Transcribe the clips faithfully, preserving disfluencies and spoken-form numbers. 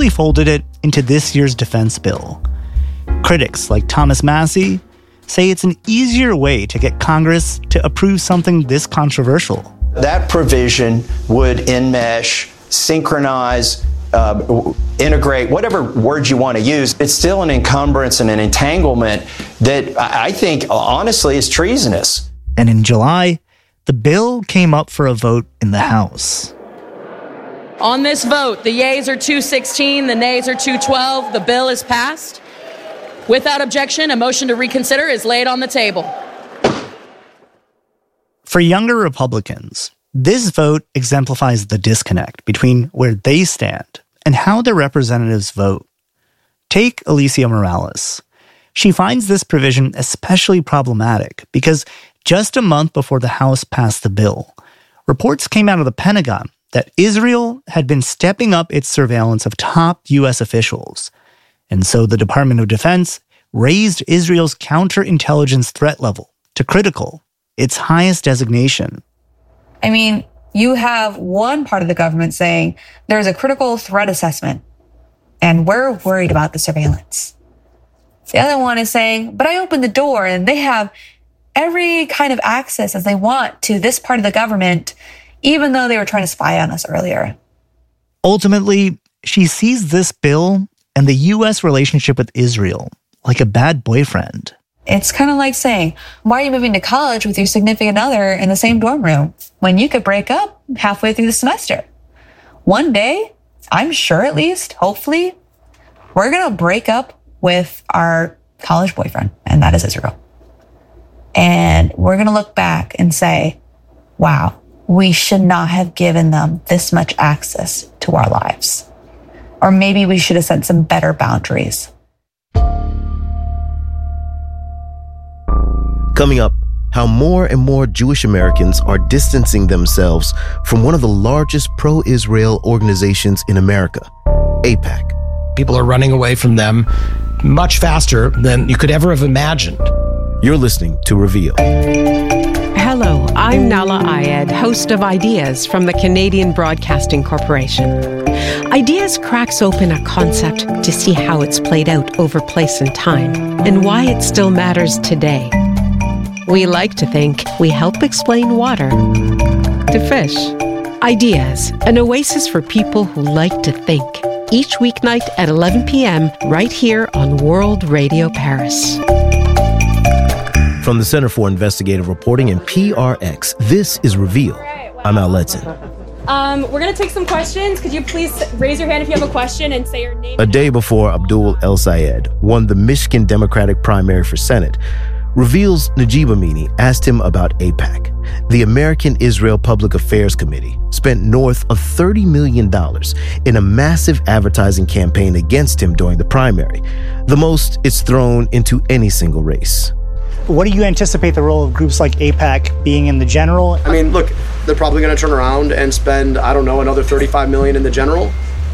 quickly folded it into this year's defense bill. Critics like Thomas Massie say it's an easier way to get Congress to approve something this controversial. That provision would enmesh, synchronize, uh, integrate, whatever words you want to use. It's still an encumbrance and an entanglement that I think, honestly, is treasonous. And in July, the bill came up for a vote in the House. On this vote, the yeas are two sixteen, the nays are two twelve. The bill is passed. Without objection, a motion to reconsider is laid on the table. For younger Republicans, this vote exemplifies the disconnect between where they stand and how their representatives vote. Take Alicia Morales. She finds this provision especially problematic because just a month before the House passed the bill, reports came out of the Pentagon that Israel had been stepping up its surveillance of top U S officials. And so the Department of Defense raised Israel's counterintelligence threat level to critical, its highest designation. I mean, you have one part of the government saying there's a critical threat assessment, and we're worried about the surveillance. The other one is saying, but I opened the door and they have every kind of access as they want to this part of the government, even though they were trying to spy on us earlier. Ultimately, she sees this bill and the U S relationship with Israel like a bad boyfriend. It's kind of like saying, why are you moving to college with your significant other in the same dorm room when you could break up halfway through the semester? One day, I'm sure at least, hopefully, we're going to break up with our college boyfriend, and that is Israel. And we're going to look back and say, wow, we should not have given them this much access to our lives. Or maybe we should have set some better boundaries. Coming up, how more and more Jewish Americans are distancing themselves from one of the largest pro-Israel organizations in America, AIPAC. People are running away from them much faster than you could ever have imagined. You're listening to Reveal. Hello, I'm Nahlah Ayed, host of Ideas from the Canadian Broadcasting Corporation. Ideas cracks open a concept to see how it's played out over place and time, and why it still matters today. We like to think we help explain water to fish. Ideas, an oasis for people who like to think. Each weeknight at eleven p.m. right here on World Radio Paris. From the Center for Investigative Reporting and P R X, this is Reveal. I'm Al Letson. Um, we're going to take some questions. Could you please raise your hand if you have a question and say your name? A day before Abdul El-Sayed won the Michigan Democratic primary for Senate, Reveal's Najib Amini asked him about AIPAC. The American Israel Public Affairs Committee spent north of thirty million dollars in a massive advertising campaign against him during the primary, the most it's thrown into any single race. What do you anticipate the role of groups like AIPAC being in the general? I mean, look, they're probably going to turn around and spend, I don't know, another thirty-five million dollars in the general.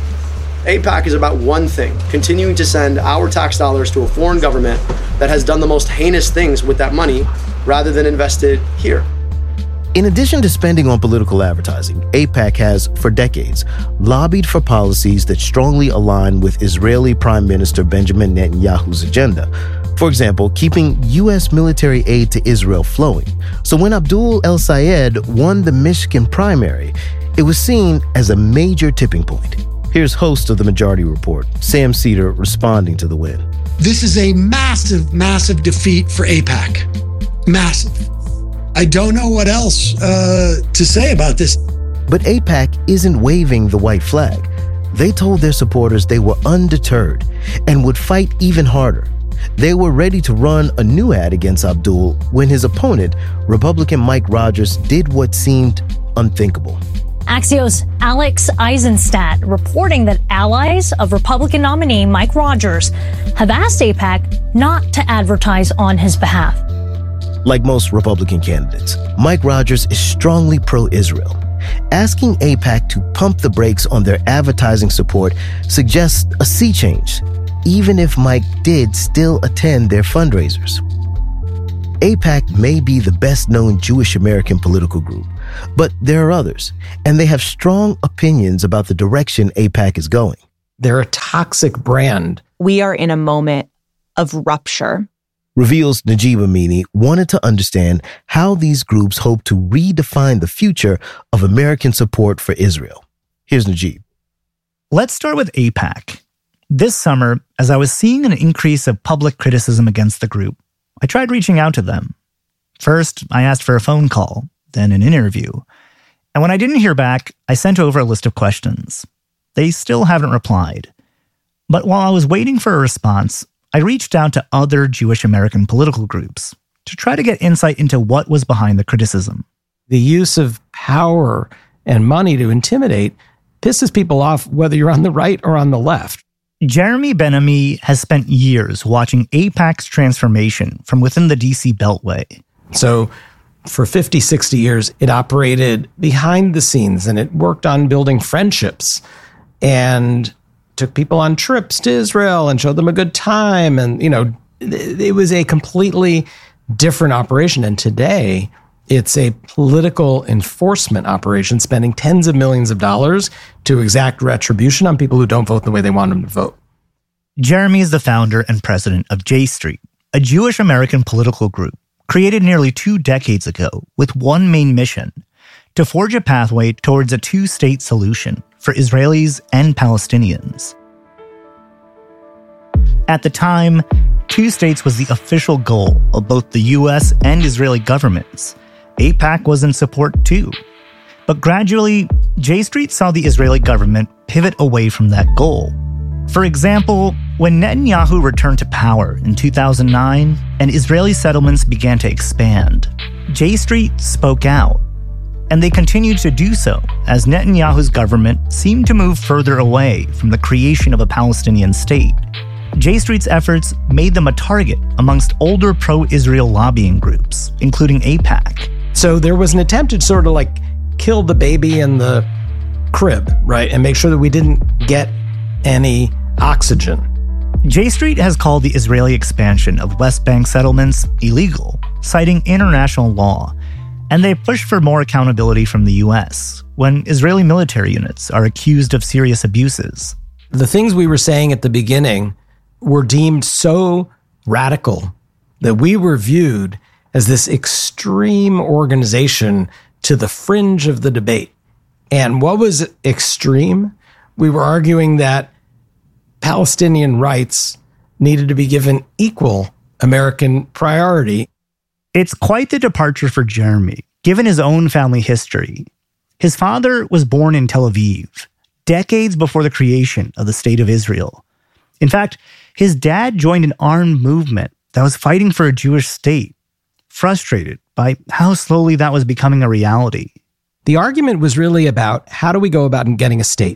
AIPAC is about one thing, continuing to send our tax dollars to a foreign government that has done the most heinous things with that money rather than invested here. In addition to spending on political advertising, AIPAC has, for decades, lobbied for policies that strongly align with Israeli Prime Minister Benjamin Netanyahu's agenda. For example, keeping U S military aid to Israel flowing. So when Abdul El-Sayed won the Michigan primary, it was seen as a major tipping point. Here's host of The Majority Report, Sam Seder, responding to the win. This is a massive, massive defeat for AIPAC. Massive. I don't know what else uh, to say about this. But AIPAC isn't waving the white flag. They told their supporters they were undeterred and would fight even harder. They were ready to run a new ad against Abdul when his opponent, Republican Mike Rogers, did what seemed unthinkable. Axios' Alex Eisenstadt reporting that allies of Republican nominee Mike Rogers have asked AIPAC not to advertise on his behalf. Like most Republican candidates, Mike Rogers is strongly pro-Israel. Asking AIPAC to pump the brakes on their advertising support suggests a sea change, even if Mike did still attend their fundraisers. AIPAC may be the best-known Jewish American political group, but there are others, and they have strong opinions about the direction AIPAC is going. They're a toxic brand. We are in a moment of rupture. Reveals Najib Amini wanted to understand how these groups hope to redefine the future of American support for Israel. Here's Najib. Let's start with AIPAC. This summer, as I was seeing an increase of public criticism against the group, I tried reaching out to them. First, I asked for a phone call, then an interview. And when I didn't hear back, I sent over a list of questions. They still haven't replied. But while I was waiting for a response, I reached out to other Jewish American political groups to try to get insight into what was behind the criticism. The use of power and money to intimidate pisses people off whether you're on the right or on the left. Jeremy Ben-Ami has spent years watching AIPAC's transformation from within the D C Beltway. So for fifty, sixty years, it operated behind the scenes and it worked on building friendships and took people on trips to Israel and showed them a good time. And, you know, it was a completely different operation. And today, it's a political enforcement operation spending tens of millions of dollars to exact retribution on people who don't vote the way they want them to vote. Jeremy is the founder and president of J Street, a Jewish American political group created nearly two decades ago with one main mission: to forge a pathway towards a two-state solution for Israelis and Palestinians. At the time, two states was the official goal of both the U S and Israeli governments. AIPAC was in support too. But gradually, J Street saw the Israeli government pivot away from that goal. For example, when Netanyahu returned to power in two thousand nine and Israeli settlements began to expand, J Street spoke out. And they continued to do so as Netanyahu's government seemed to move further away from the creation of a Palestinian state. J Street's efforts made them a target amongst older pro-Israel lobbying groups, including AIPAC. So there was an attempt to sort of like kill the baby in the crib, right? And make sure that we didn't get any oxygen. J Street has called the Israeli expansion of West Bank settlements illegal, citing international law. And they push for more accountability from the U S when Israeli military units are accused of serious abuses. The things we were saying at the beginning were deemed so radical that we were viewed as this extreme organization to the fringe of the debate. And what was extreme? We were arguing that Palestinian rights needed to be given equal American priority. It's quite the departure for Jeremy, given his own family history. His father was born in Tel Aviv, decades before the creation of the State of Israel. In fact, his dad joined an armed movement that was fighting for a Jewish state, frustrated by how slowly that was becoming a reality. The argument was really about how do we go about getting a state?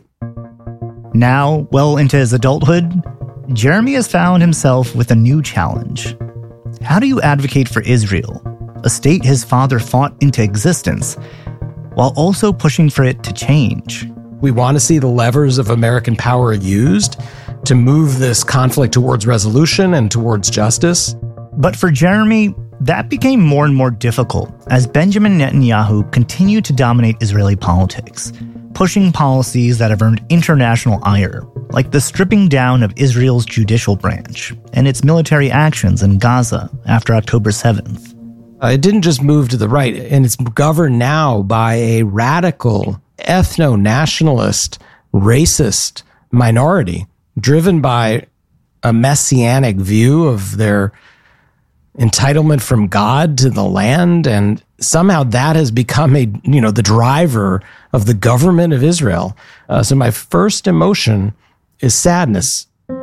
Now, well into his adulthood, Jeremy has found himself with a new challenge. How do you advocate for Israel, a state his father fought into existence, while also pushing for it to change? We want to see the levers of American power used to move this conflict towards resolution and towards justice. But for Jeremy, that became more and more difficult as Benjamin Netanyahu continued to dominate Israeli politics, pushing policies that have earned international ire, like the stripping down of Israel's judicial branch and its military actions in Gaza after October seventh. Uh, it didn't just move to the right, and it's governed now by a radical, ethno-nationalist, racist minority driven by a messianic view of their entitlement from God to the land, and somehow that has become a, you know, the driver of the government of Israel. Uh, so my first emotion is sadness.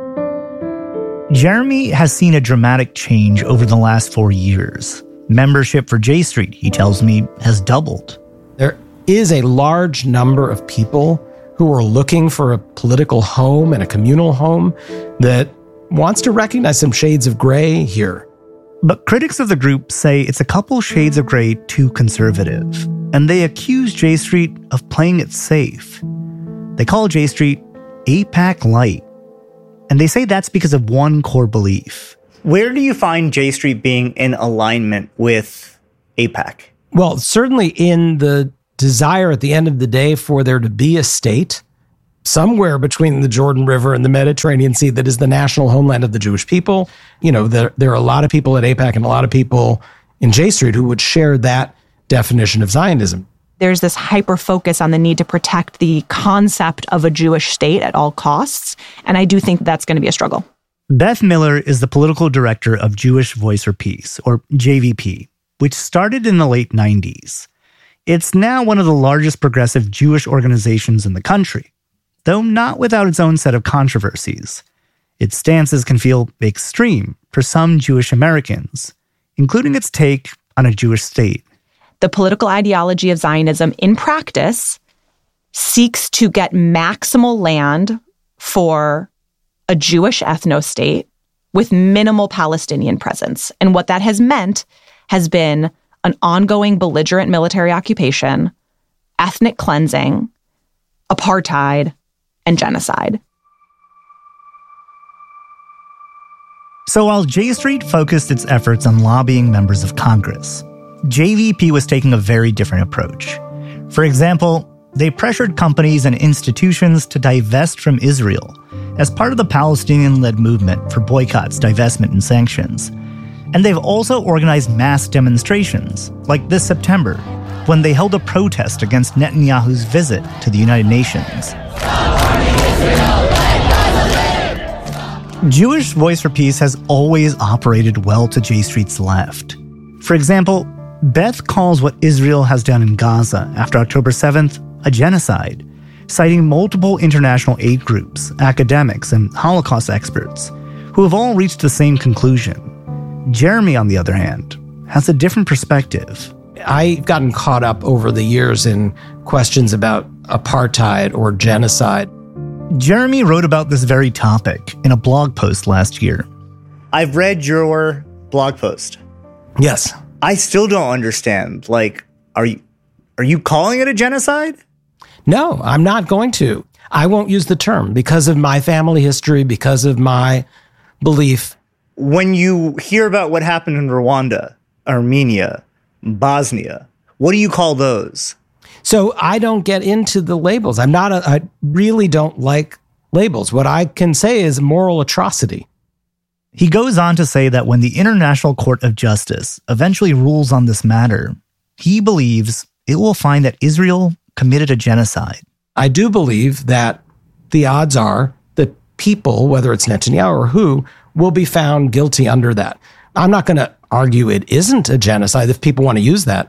Jeremy has seen a dramatic change over the last four years. Membership for J Street, he tells me, has doubled. There is a large number of people who are looking for a political home and a communal home that wants to recognize some shades of gray here. But critics of the group say it's a couple shades of gray too conservative, and they accuse J Street of playing it safe. They call J Street AIPAC light, and they say that's because of one core belief. Where do you find J Street being in alignment with AIPAC? Well, certainly in the desire at the end of the day for there to be a state somewhere between the Jordan River and the Mediterranean Sea that is the national homeland of the Jewish people. You know, there, there are a lot of people at AIPAC and a lot of people in J Street who would share that definition of Zionism. There's this hyper focus on the need to protect the concept of a Jewish state at all costs. And I do think that's going to be a struggle. Beth Miller is the political director of Jewish Voice for Peace, or J V P, which started in the late nineties. It's now one of the largest progressive Jewish organizations in the country, though not without its own set of controversies. Its stances can feel extreme for some Jewish Americans, including its take on a Jewish state. The political ideology of Zionism in practice seeks to get maximal land for a Jewish ethno-state with minimal Palestinian presence. And what that has meant has been an ongoing belligerent military occupation, ethnic cleansing, apartheid, and genocide. So while J Street focused its efforts on lobbying members of Congress, J V P was taking a very different approach. For example, they pressured companies and institutions to divest from Israel as part of the Palestinian-led movement for boycotts, divestment, and sanctions. And they've also organized mass demonstrations, like this September, when they held a protest against Netanyahu's visit to the United Nations. Jewish Voice for Peace has always operated well to J Street's left. For example, Beth calls what Israel has done in Gaza after October seventh a genocide, citing multiple international aid groups, academics, and Holocaust experts, who have all reached the same conclusion. Jeremy, on the other hand, has a different perspective. I've gotten caught up over the years in questions about apartheid or genocide. Jeremy wrote about this very topic in a blog post last year. I've read your blog post. Yes. I still don't understand. Like, are you are you calling it a genocide? No, I'm not going to. I won't use the term because of my family history, because of my belief. When you hear about what happened in Rwanda, Armenia, Bosnia, what do you call those? So I don't get into the labels. I'm not a, I really don't like labels. What I can say is moral atrocity. He goes on to say that when the International Court of Justice eventually rules on this matter, he believes it will find that Israel committed a genocide. I do believe that the odds are that people, whether it's Netanyahu or who, will be found guilty under that. I'm not going to argue it isn't a genocide if people want to use that.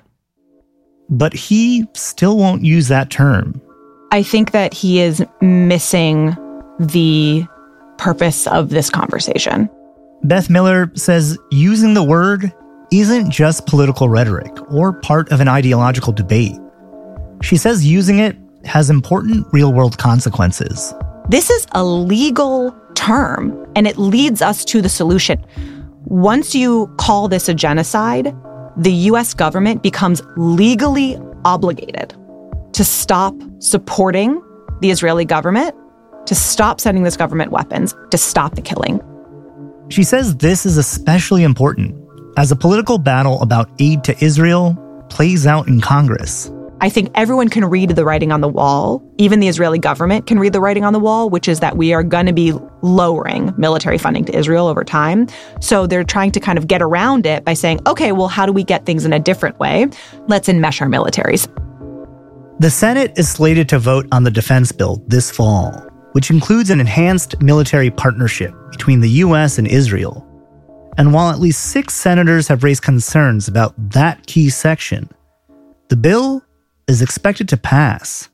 But he still won't use that term. I think that he is missing the purpose of this conversation. Beth Miller says using the word isn't just political rhetoric or part of an ideological debate. She says using it has important real-world consequences. This is a legal term, and it leads us to the solution. Once you call this a genocide, the U S government becomes legally obligated to stop supporting the Israeli government, to stop sending this government weapons, to stop the killing. She says this is especially important as a political battle about aid to Israel plays out in Congress. I think everyone can read the writing on the wall. Even the Israeli government can read the writing on the wall, which is that we are going to be lowering military funding to Israel over time. So they're trying to kind of get around it by saying, okay, well, how do we get things in a different way? Let's enmesh our militaries. The Senate is slated to vote on the defense bill this fall, which includes an enhanced military partnership between the U S and Israel. And while at least six senators have raised concerns about that key section, the bill is expected to pass.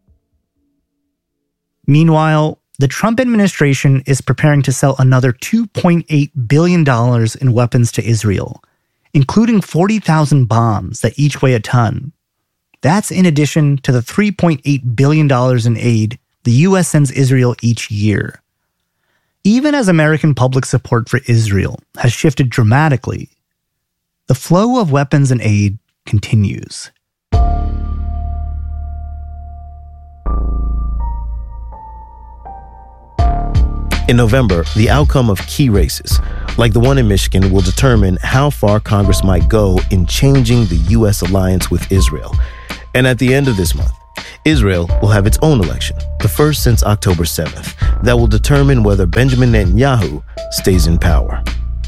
Meanwhile, the Trump administration is preparing to sell another two point eight billion dollars in weapons to Israel, including forty thousand bombs that each weigh a ton. That's in addition to the three point eight billion dollars in aid the U S sends Israel each year. Even as American public support for Israel has shifted dramatically, the flow of weapons and aid continues. In November, the outcome of key races, like the one in Michigan, will determine how far Congress might go in changing the U S alliance with Israel. And at the end of this month, Israel will have its own election, the first since October seventh, that will determine whether Benjamin Netanyahu stays in power.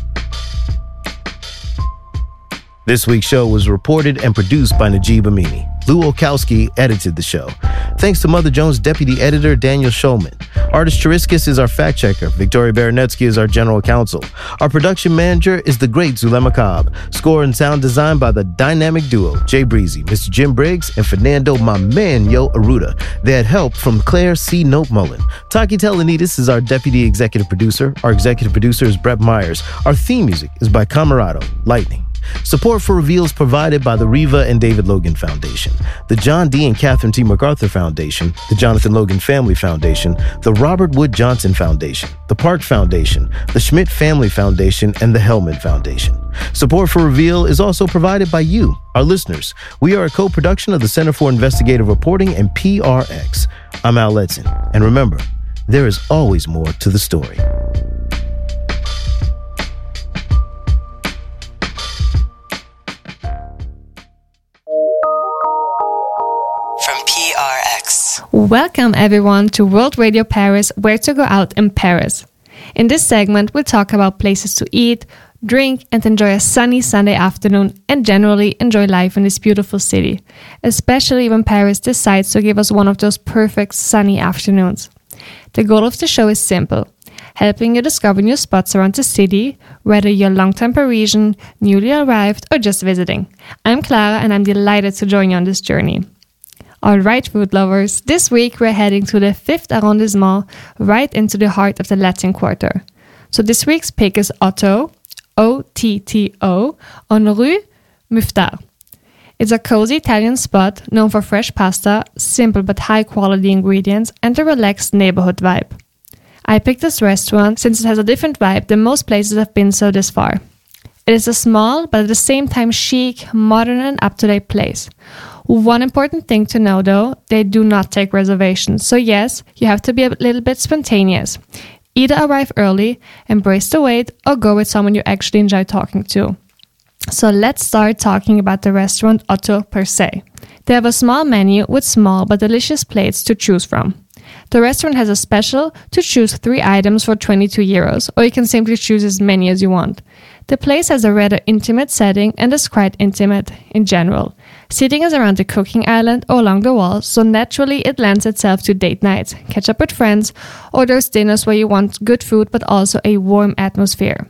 This week's show was reported and produced by Najib Amini. Lou Olkowski edited the show. Thanks to Mother Jones' deputy editor, Daniel Schulman. Artist Chiriskis is our fact checker. Victoria Baranetsky is our general counsel. Our production manager is the great Zulema Cobb. Score and sound design by the dynamic duo, Jay Breezy, Mister Jim Briggs, and Fernando "My Man Yo" Aruda. They had help from Claire C. Note Mullen. Taki Telenidis is our deputy executive producer. Our executive producer is Brett Myers. Our theme music is by Camarado, Lightning. Support for Reveal is provided by the Reva and David Logan Foundation, the John D. and Catherine T. MacArthur Foundation, the Jonathan Logan Family Foundation, the Robert Wood Johnson Foundation, the Park Foundation, the Schmidt Family Foundation, and the Hellman Foundation. Support for Reveal is also provided by you, our listeners. We are a co-production of the Center for Investigative Reporting and P R X. I'm Al Letson, and remember, there is always more to the story. Welcome everyone to World Radio Paris, Where to Go Out in Paris. In this segment, we'll talk about places to eat, drink, and enjoy a sunny Sunday afternoon, and generally enjoy life in this beautiful city, especially when Paris decides to give us one of those perfect sunny afternoons. The goal of the show is simple: helping you discover new spots around the city, whether you're a long-time Parisian, newly arrived, or just visiting. I'm Clara, and I'm delighted to join you on this journey. Alright, food lovers, this week we're heading to the fifth arrondissement, right into the heart of the Latin Quarter. So this week's pick is Otto, O T T O, on Rue Mouffetard. It's a cozy Italian spot known for fresh pasta, simple but high-quality ingredients, and a relaxed neighborhood vibe. I picked this restaurant since it has a different vibe than most places I've been so this far. It is a small, but at the same time chic, modern and up-to-date place. One important thing to know though, they do not take reservations, so yes, you have to be a little bit spontaneous. Either arrive early, embrace the wait, or go with someone you actually enjoy talking to. So let's start talking about the restaurant Otto per se. They have a small menu with small but delicious plates to choose from. The restaurant has a special to choose three items for twenty-two euros, or you can simply choose as many as you want. The place has a rather intimate setting and is quite intimate in general. Seating is around the cooking island or along the wall, so naturally it lends itself to date nights, catch up with friends, or those dinners where you want good food but also a warm atmosphere.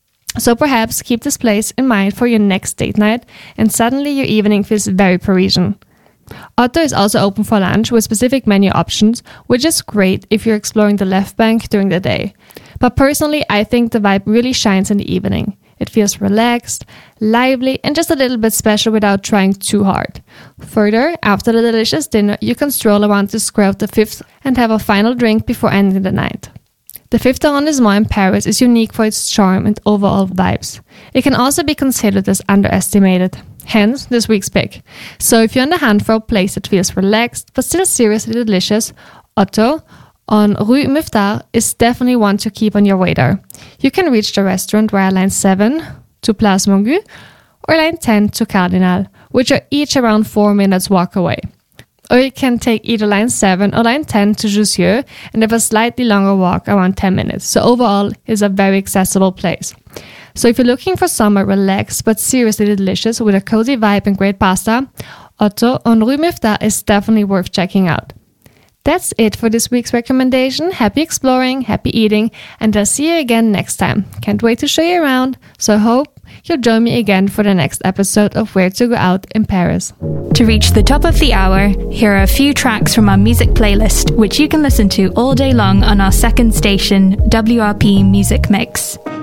So perhaps keep this place in mind for your next date night, and suddenly your evening feels very Parisian. Otto is also open for lunch with specific menu options, which is great if you're exploring the left bank during the day. But personally, I think the vibe really shines in the evening. It feels relaxed, lively, and just a little bit special without trying too hard. Further, after the delicious dinner, you can stroll around the square of the Fifth and have a final drink before ending the night. The Fifth arrondissement in Paris is unique for its charm and overall vibes. It can also be considered as underestimated. Hence, this week's pick. So if you're on the hunt for a place that feels relaxed but still seriously delicious, Otto on Rue Mouffetard is definitely one to keep on your radar. You can reach the restaurant via line seven to Place Mongu or line ten to Cardinal, which are each around four minutes walk away. Or you can take either line seven or line ten to Jussieu and have a slightly longer walk, around ten minutes. So overall, it's a very accessible place. So if you're looking for somewhere relaxed but seriously delicious with a cozy vibe and great pasta, Otto on Rue Mouffetard is definitely worth checking out. That's it for this week's recommendation. Happy exploring, happy eating, and I'll see you again next time. Can't wait to show you around, so I hope you'll join me again for the next episode of Where to Go Out in Paris. To reach the top of the hour, here are a few tracks from our music playlist, which you can listen to all day long on our second station, W R P Music Mix.